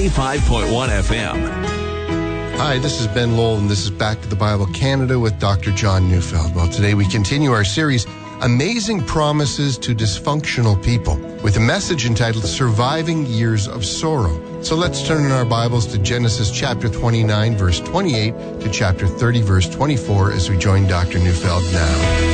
95.1 FM. Hi, this is Ben Lowell, and this is Back to the Bible Canada with Dr. John Neufeld. Well, today we continue our series, Amazing Promises to Dysfunctional People, with a message entitled Surviving Years of Sorrow. So let's turn in our Bibles to Genesis chapter 29, verse 28 to chapter 30, verse 24 as we join Dr. Neufeld now.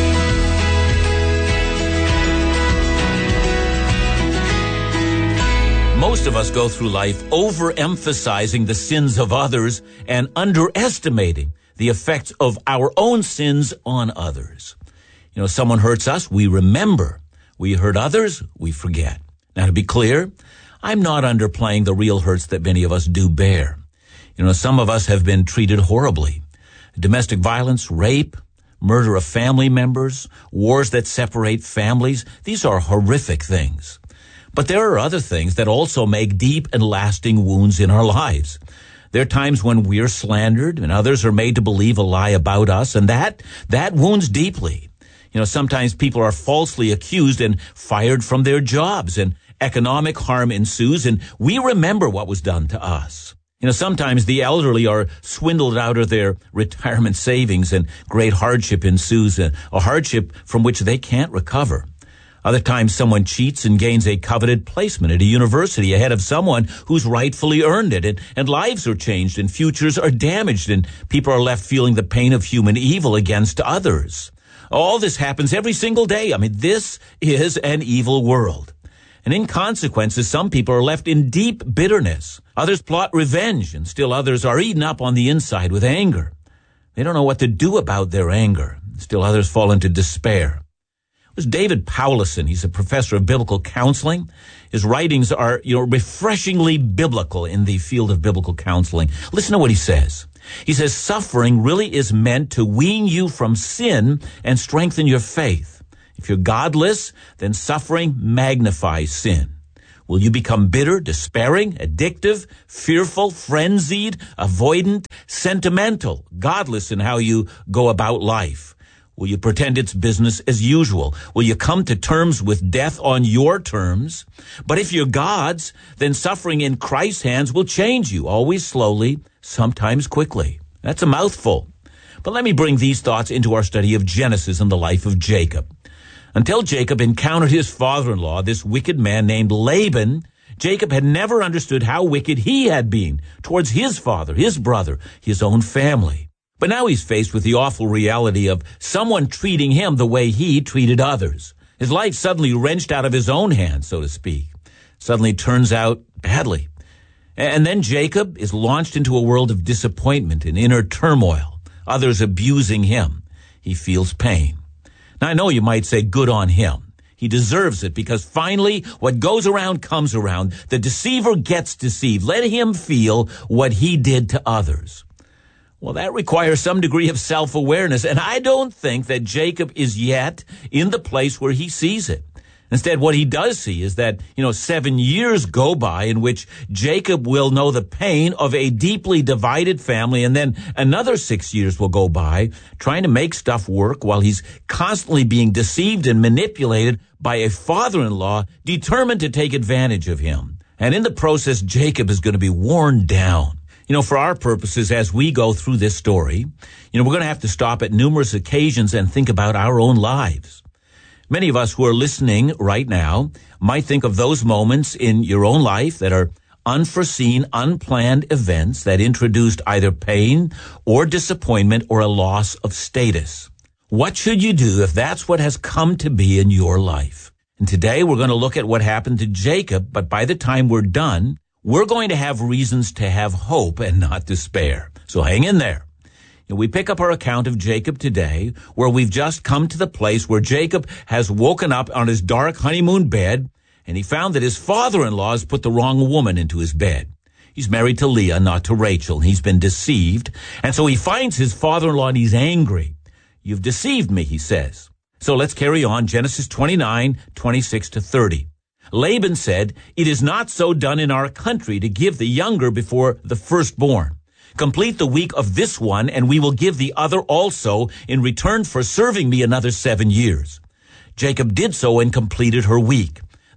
Most of us go through life overemphasizing the sins of others and underestimating the effects of our own sins on others. You know, someone hurts us, we remember. We hurt others, we forget. Now, to be clear, I'm not underplaying the real hurts that many of us do bear. You know, some of us have been treated horribly. Domestic violence, rape, murder of family members, wars that separate families, these are horrific things. But there are other things that also make deep and lasting wounds in our lives. There are times when we're slandered and others are made to believe a lie about us, and that wounds deeply. You know, sometimes people are falsely accused and fired from their jobs, and economic harm ensues, and we remember what was done to us. You know, sometimes the elderly are swindled out of their retirement savings, and great hardship ensues, a hardship from which they can't recover. Other times someone cheats and gains a coveted placement at a university ahead of someone who's rightfully earned it, and lives are changed and futures are damaged, and people are left feeling the pain of human evil against others. All this happens every single day. I mean, this is an evil world. And in consequences, some people are left in deep bitterness. Others plot revenge, and still others are eaten up on the inside with anger. They don't know what to do about their anger. Still others fall into despair. It was David Powlison. He's a professor of biblical counseling. His writings are, refreshingly biblical in the field of biblical counseling. Listen to what he says. He says, suffering really is meant to wean you from sin and strengthen your faith. If you're godless, then suffering magnifies sin. Will you become bitter, despairing, addictive, fearful, frenzied, avoidant, sentimental, godless in how you go about life? Will you pretend it's business as usual? Will you come to terms with death on your terms? But if you're God's, then suffering in Christ's hands will change you, always slowly, sometimes quickly. That's a mouthful. But let me bring these thoughts into our study of Genesis and the life of Jacob. Until Jacob encountered his father-in-law, this wicked man named Laban, Jacob had never understood how wicked he had been towards his father, his brother, his own family. But now he's faced with the awful reality of someone treating him the way he treated others. His life suddenly wrenched out of his own hands, so to speak. Suddenly turns out badly. And then Jacob is launched into a world of disappointment and inner turmoil, others abusing him. He feels pain. Now, I know you might say, good on him. He deserves it because finally what goes around comes around. The deceiver gets deceived. Let him feel what he did to others. Well, that requires some degree of self-awareness, and I don't think that Jacob is yet in the place where he sees it. Instead, what he does see is that, 7 years go by in which Jacob will know the pain of a deeply divided family, and then another 6 years will go by trying to make stuff work while he's constantly being deceived and manipulated by a father-in-law determined to take advantage of him. And in the process, Jacob is going to be worn down. For our purposes, as we go through this story, we're going to have to stop at numerous occasions and think about our own lives. Many of us who are listening right now might think of those moments in your own life that are unforeseen, unplanned events that introduced either pain or disappointment or a loss of status. What should you do if that's what has come to be in your life? And today we're going to look at what happened to Jacob, but by the time we're done, we're going to have reasons to have hope and not despair. So hang in there. We pick up our account of Jacob today, where we've just come to the place where Jacob has woken up on his dark honeymoon bed, and he found that his father-in-law has put the wrong woman into his bed. He's married to Leah, not to Rachel. He's been deceived, and so he finds his father-in-law and he's angry. You've deceived me, he says. So let's carry on, Genesis 29, 26 to 30. Laban said, "It is not so done in our country to give the younger before the firstborn. Complete the week of this one, and we will give the other also in return for serving me another 7 years." Jacob did so and completed her week.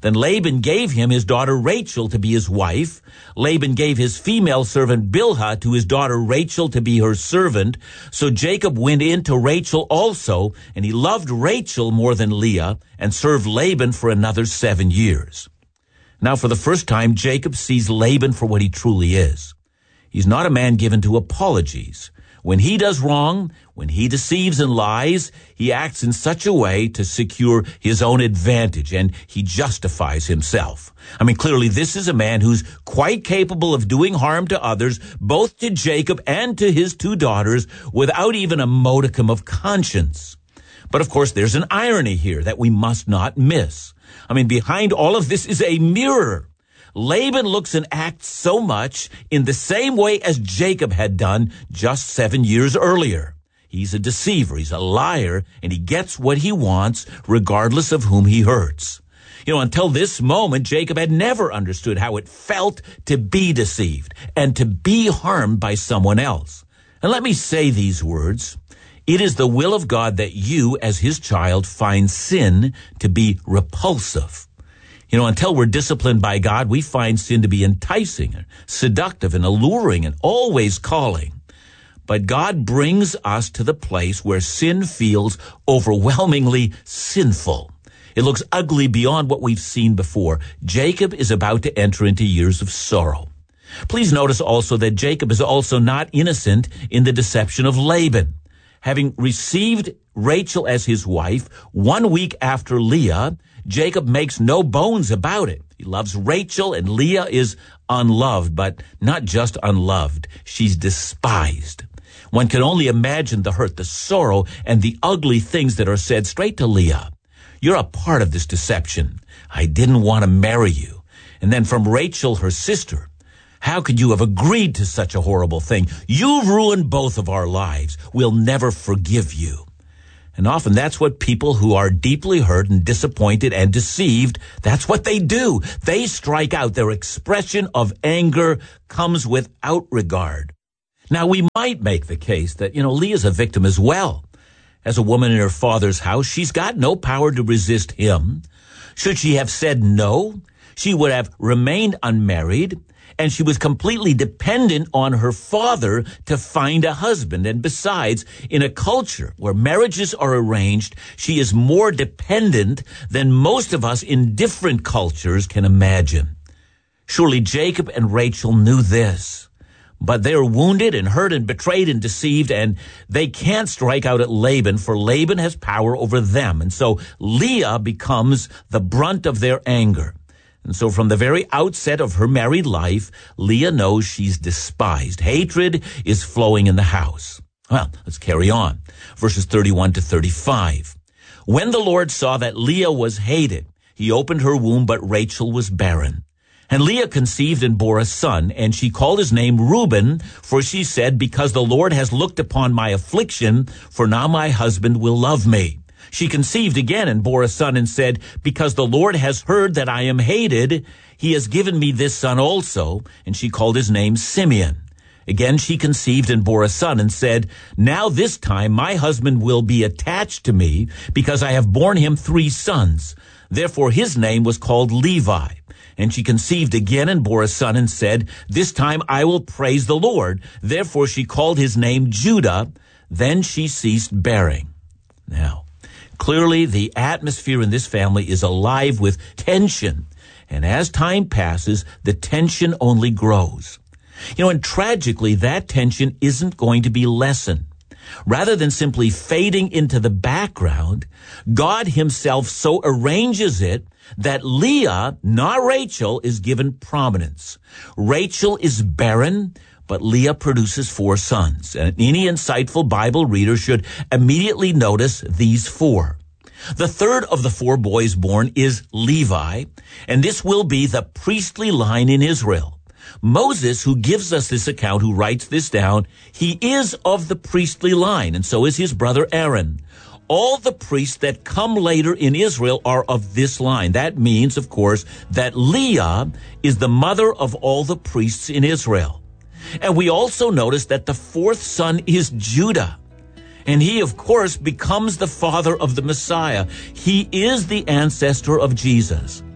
Then Laban gave him his daughter Rachel to be his wife. Laban gave his female servant Bilhah to his daughter Rachel to be her servant. So Jacob went in to Rachel also, and he loved Rachel more than Leah, and served Laban for another 7 years. Now for the first time, Jacob sees Laban for what he truly is. He's not a man given to apologies. When he does wrong, when he deceives and lies, he acts in such a way to secure his own advantage, and he justifies himself. I mean, clearly this is a man who's quite capable of doing harm to others, both to Jacob and to his 2 daughters, without even a modicum of conscience. But of course, there's an irony here that we must not miss. I mean, behind all of this is a mirror. Laban looks and acts so much in the same way as Jacob had done just 7 years earlier. He's a deceiver, he's a liar, and he gets what he wants regardless of whom he hurts. Until this moment, Jacob had never understood how it felt to be deceived and to be harmed by someone else. And let me say these words. It is the will of God that you, as his child, find sin to be repulsive. Until we're disciplined by God, we find sin to be enticing, and seductive, and alluring, and always calling. But God brings us to the place where sin feels overwhelmingly sinful. It looks ugly beyond what we've seen before. Jacob is about to enter into years of sorrow. Please notice also that Jacob is also not innocent in the deception of Laban. Having received Rachel as his wife 1 week after Leah, Jacob makes no bones about it. He loves Rachel, and Leah is unloved, but not just unloved. She's despised. One can only imagine the hurt, the sorrow, and the ugly things that are said straight to Leah. You're a part of this deception. I didn't want to marry you. And then from Rachel, her sister, how could you have agreed to such a horrible thing? You've ruined both of our lives. We'll never forgive you. And often that's what people who are deeply hurt and disappointed and deceived, that's what they do. They strike out. Their expression of anger comes without regard. Now, we might make the case that, Leah's a victim as well. As a woman in her father's house, she's got no power to resist him. Should she have said no, she would have remained unmarried, and she was completely dependent on her father to find a husband. And besides, in a culture where marriages are arranged, she is more dependent than most of us in different cultures can imagine. Surely Jacob and Rachel knew this, but they are wounded and hurt and betrayed and deceived, and they can't strike out at Laban, for Laban has power over them. And so Leah becomes the brunt of their anger. And so from the very outset of her married life, Leah knows she's despised. Hatred is flowing in the house. Well, let's carry on. Verses 31 to 35. When the Lord saw that Leah was hated, he opened her womb, but Rachel was barren. And Leah conceived and bore a son, and she called his name Reuben, for she said, because the Lord has looked upon my affliction, for now my husband will love me. She conceived again and bore a son and said, because the Lord has heard that I am hated, he has given me this son also. And she called his name Simeon. Again she conceived and bore a son and said, now this time my husband will be attached to me, because I have borne him 3 sons. Therefore his name was called Levi. And she conceived again and bore a son and said, this time I will praise the Lord. Therefore she called his name Judah. Then she ceased bearing. Now, clearly, the atmosphere in this family is alive with tension. And as time passes, the tension only grows. And tragically, that tension isn't going to be lessened. Rather than simply fading into the background, God himself so arranges it that Leah, not Rachel, is given prominence. Rachel is barren, but Leah produces 4 sons. And any insightful Bible reader should immediately notice these 4. The third of the 4 boys born is Levi, and this will be the priestly line in Israel. Moses, who gives us this account, who writes this down, he is of the priestly line, and so is his brother Aaron. All the priests that come later in Israel are of this line. That means, of course, that Leah is the mother of all the priests in Israel. And we also notice that the 4th son is Judah. And he, of course, becomes the father of the Messiah. He is the ancestor of Jesus.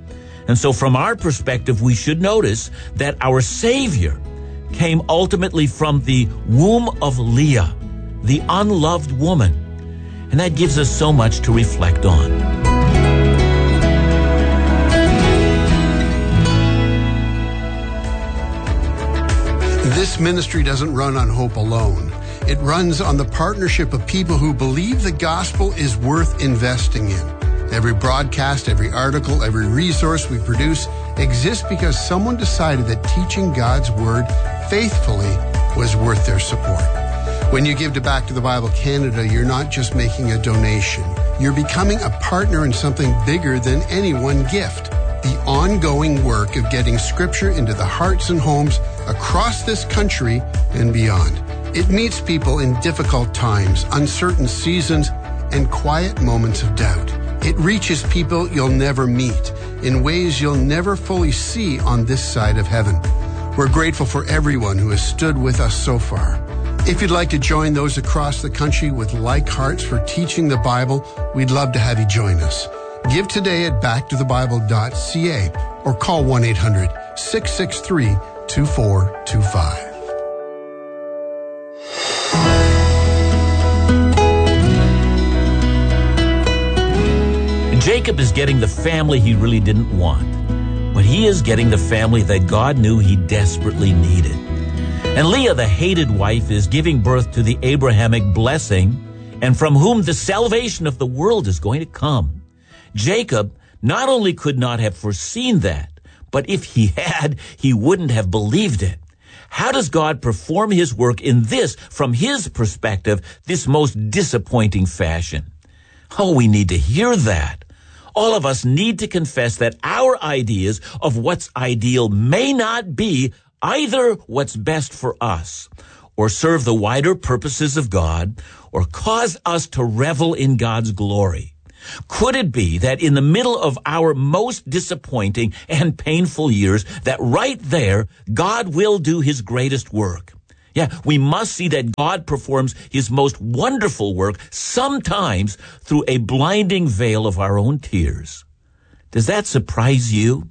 And so from our perspective, we should notice that our Savior came ultimately from the womb of Leah, the unloved woman. And that gives us so much to reflect on. This ministry doesn't run on hope alone. It runs on the partnership of people who believe the gospel is worth investing in. Every broadcast, every article, every resource we produce exists because someone decided that teaching God's Word faithfully was worth their support. When you give to Back to the Bible Canada, you're not just making a donation. You're becoming a partner in something bigger than any one gift. The ongoing work of getting Scripture into the hearts and homes across this country and beyond. It meets people in difficult times, uncertain seasons, and quiet moments of doubt. It reaches people you'll never meet in ways you'll never fully see on this side of heaven. We're grateful for everyone who has stood with us so far. If you'd like to join those across the country with like hearts for teaching the Bible, we'd love to have you join us. Give today at backtothebible.ca or call 1-800-663-2425. Jacob is getting the family he really didn't want, but he is getting the family that God knew he desperately needed. And Leah, the hated wife, is giving birth to the Abrahamic blessing, and from whom the salvation of the world is going to come. Jacob not only could not have foreseen that, but if he had, he wouldn't have believed it. How does God perform his work in this, from his perspective, this most disappointing fashion? Oh, we need to hear that. All of us need to confess that our ideas of what's ideal may not be either what's best for us, or serve the wider purposes of God, or cause us to revel in God's glory. Could it be that in the middle of our most disappointing and painful years, that right there, God will do his greatest work? Yeah, we must see that God performs his most wonderful work sometimes through a blinding veil of our own tears. Does that surprise you?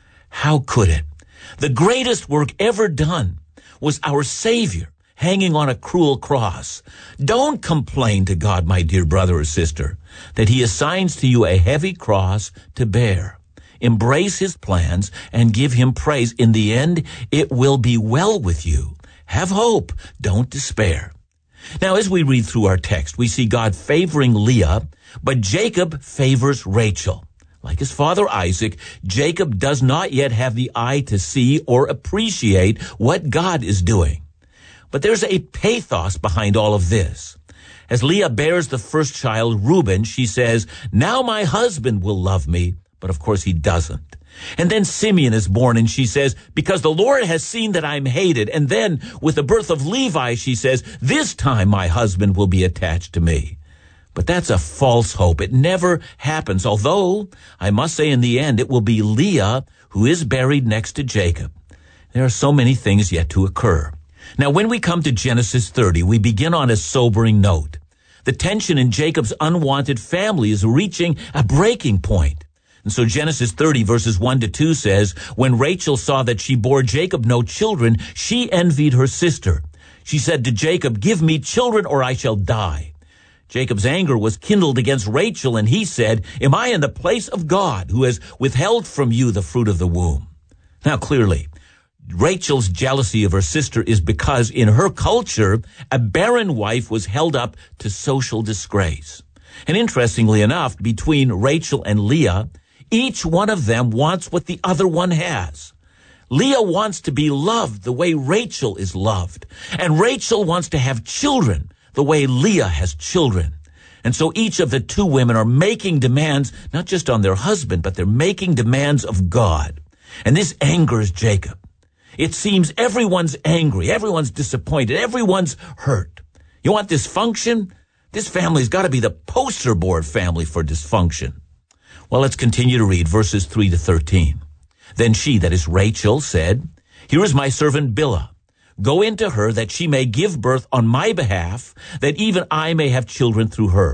How could it? The greatest work ever done was our Savior hanging on a cruel cross. Don't complain to God, my dear brother or sister, that he assigns to you a heavy cross to bear. Embrace his plans and give him praise. In the end, it will be well with you. Have hope. Don't despair. Now, as we read through our text, we see God favoring Leah, but Jacob favors Rachel. Like his father Isaac, Jacob does not yet have the eye to see or appreciate what God is doing. But there's a pathos behind all of this. As Leah bears the first child, Reuben, she says, "Now my husband will love me," but of course he doesn't. And then Simeon is born, and she says, "Because the Lord has seen that I'm hated." And then with the birth of Levi, she says, "This time my husband will be attached to me." But that's a false hope. It never happens, although I must say in the end it will be Leah who is buried next to Jacob. There are so many things yet to occur. Now, when we come to Genesis 30, we begin on a sobering note. The tension in Jacob's unwanted family is reaching a breaking point. And so Genesis 30 verses 1-2 says, "When Rachel saw that she bore Jacob no children, she envied her sister. She said to Jacob, 'Give me children or I shall die.' Jacob's anger was kindled against Rachel, and he said, 'Am I in the place of God, who has withheld from you the fruit of the womb?'" Now, clearly, Rachel's jealousy of her sister is because in her culture, a barren wife was held up to social disgrace. And interestingly enough, between Rachel and Leah, each one of them wants what the other one has. Leah wants to be loved the way Rachel is loved, and Rachel wants to have children the way Leah has children. And so each of the two women are making demands, not just on their husband, but they're making demands of God. And this angers Jacob. It seems everyone's angry, everyone's disappointed, everyone's hurt. You want dysfunction? This family's got to be the poster board family for dysfunction. Well, let's continue to read verses 3-13. Then she, that is Rachel, said, "Here is my servant Bilhah. Go into her that she may give birth on my behalf, that even I may have children through her.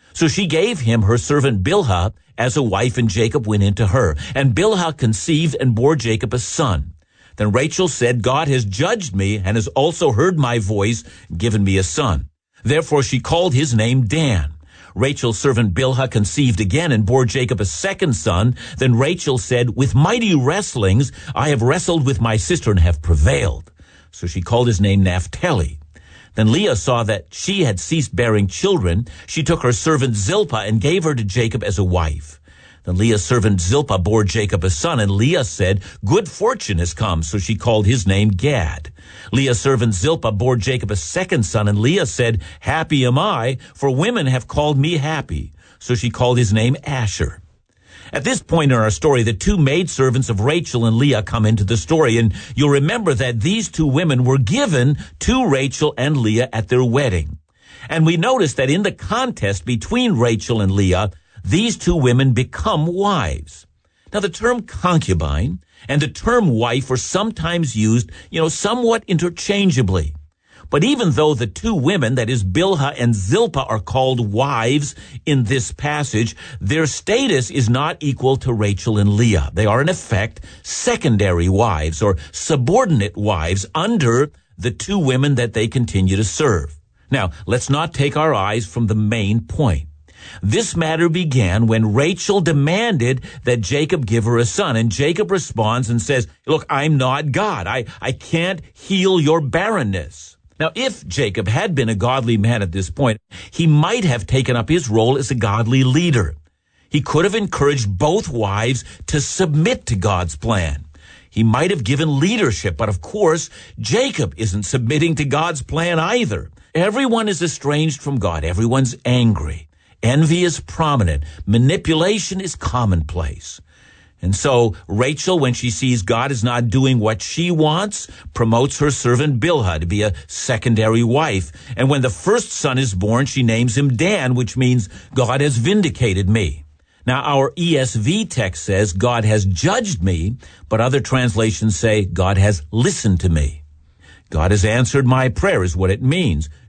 So she gave him her servant Bilhah as a wife, and Jacob went into her. And Bilhah conceived and bore Jacob a son. Then Rachel said, God has judged me and has also heard my voice, given me a son. Therefore she called his name Dan. Rachel's servant Bilhah conceived again and bore Jacob a second son. Then Rachel said, with mighty wrestlings I have wrestled with my sister and have prevailed. So she called his name Naphtali. Then Leah saw that she had ceased bearing children. She took her servant Zilpah and gave her to Jacob as a wife. Then Leah's servant Zilpah bore Jacob a son, and Leah said, good fortune has come. So she called his name Gad. Leah's servant Zilpah bore Jacob a second son, and Leah said, happy am I, for women have called me happy. So she called his name Asher. At this point in our story, the two maidservants of Rachel and Leah come into the story, and you'll remember that these two women were given to Rachel and Leah at their wedding. And we notice that in the contest between Rachel and Leah, these two women become wives. Now, the term concubine and the term wife are sometimes used, somewhat interchangeably. But even though the two women, that is Bilhah and Zilpah, are called wives in this passage, their status is not equal to Rachel and Leah. They are, in effect, secondary wives or subordinate wives under the two women that they continue to serve. Now, let's not take our eyes from the main point. This matter began when Rachel demanded that Jacob give her a son, and Jacob responds and says, look, I'm not God. I can't heal your barrenness. Now, if Jacob had been a godly man at this point, he might have taken up his role as a godly leader. He could have encouraged both wives to submit to God's plan. He might have given leadership, but of course, Jacob isn't submitting to God's plan either. Everyone is estranged from God. Everyone's angry. Envy is prominent. Manipulation is commonplace. And so Rachel, when she sees God is not doing what she wants, promotes her servant Bilhah to be a secondary wife. And when the first son is born, she names him Dan, which means God has vindicated me. Now, our ESV text says God has judged me, but other translations say God has listened to me. God has answered my prayer is what it means.